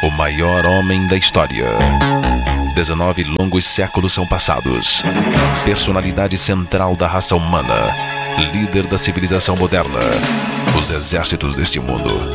O maior homem da história. 19 longos séculos são passados. Personalidade central da raça humana. Líder da civilização moderna. Os exércitos deste mundo